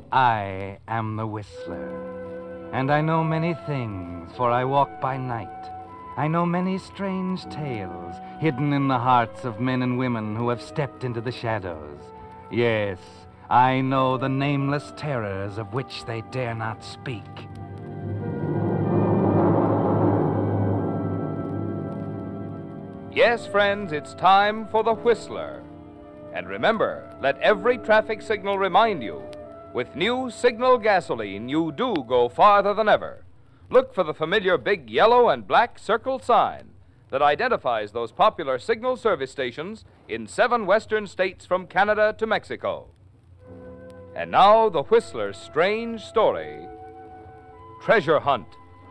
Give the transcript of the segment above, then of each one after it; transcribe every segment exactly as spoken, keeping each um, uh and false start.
I am the Whistler, and I know many things, for I walk by night. I know many strange tales hidden in the hearts of men and women who have stepped into the shadows. Yes, I know the nameless terrors of which they dare not speak. Yes, friends, it's time for the Whistler. And remember, let every traffic signal remind you, with new Signal gasoline, you do go farther than ever. Look for the familiar big yellow and black circle sign that identifies those popular Signal service stations in seven western states from Canada to Mexico. And now, the Whistler's strange story, Treasure Hunt.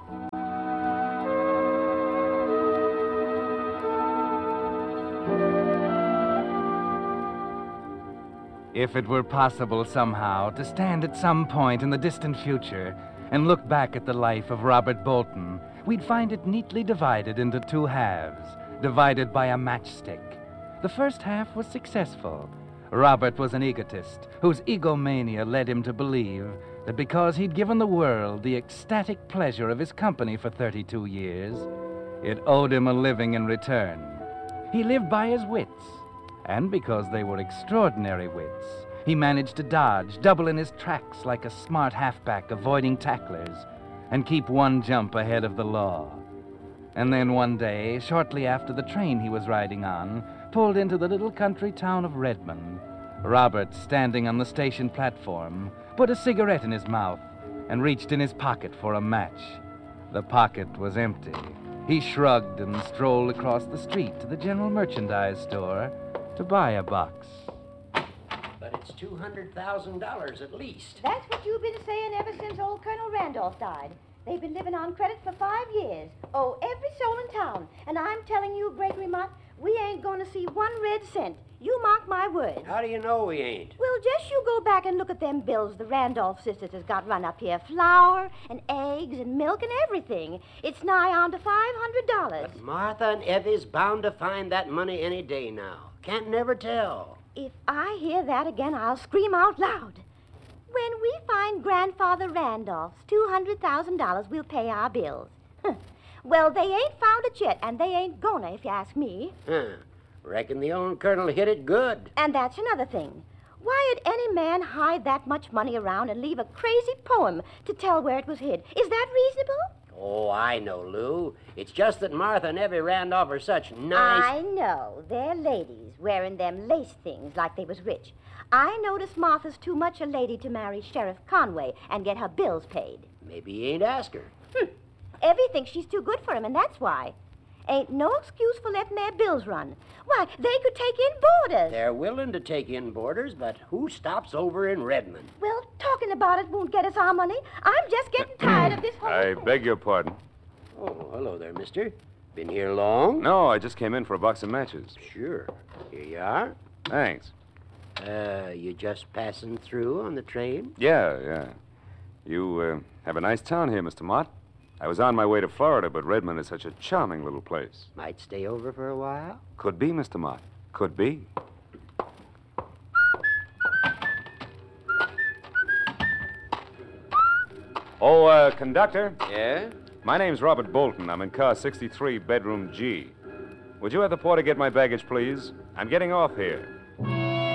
If it were possible somehow to stand at some point in the distant future and look back at the life of Robert Bolton, we'd find it neatly divided into two halves, divided by a matchstick. The first half was successful. Robert was an egotist whose egomania led him to believe that because he'd given the world the ecstatic pleasure of his company for thirty-two years, it owed him a living in return. He lived by his wits, and because they were extraordinary wits, he managed to dodge, double in his tracks like a smart halfback avoiding tacklers, and keep one jump ahead of the law. And then one day, shortly after the train he was riding on pulled into the little country town of Redmond, Robert, standing on the station platform, put a cigarette in his mouth and reached in his pocket for a match. The pocket was empty. He shrugged and strolled across the street to the general merchandise store to buy a box. But it's two hundred thousand dollars at least. That's what you've been saying ever since old Colonel Randolph died. They've been living on credit for five years. Oh, every soul in town. And I'm telling you, Gregory Mott, we ain't going to see one red cent. You mark my words. How do you know we ain't? Well, just you go back and look at them bills the Randolph sisters has got run up here. Flour and eggs and milk and everything. It's nigh on to five hundred dollars. But Martha and Evie's bound to find that money any day now. Can't never tell. If I hear that again, I'll scream out loud. When we find Grandfather Randolph's two hundred thousand dollars, we'll pay our bills. Well, they ain't found it yet, and they ain't gonna, if you ask me. Huh. Reckon the old colonel hit it good. And that's another thing. Why'd any man hide that much money around and leave a crazy poem to tell where it was hid? Is that reasonable? Oh, I know, Lou. It's just that Martha and Evie Randolph are such nice... I know. They're ladies, wearing them lace things like they was rich. I notice Martha's too much a lady to marry Sheriff Conway and get her bills paid. Maybe he ain't asked her. Hm. Evie thinks she's too good for him, and that's why. Ain't no excuse for letting their bills run. Why, they could take in boarders. They're willing to take in boarders, but who stops over in Redmond? Well, talking about it won't get us our money. I'm just getting tired of this whole... I beg your pardon. Oh, hello there, mister. Been here long? No, I just came in for a box of matches. Sure. Here you are. Thanks. Uh, you just passing through on the train? Yeah, yeah. You uh, have a nice town here, Mister Mott. I was on my way to Florida, but Redmond is such a charming little place. Might stay over for a while? Could be, Mister Mott. Could be. Oh, uh, conductor? Yeah? My name's Robert Bolton. I'm in car sixty-three, bedroom G. Would you have the porter get my baggage, please? I'm getting off here.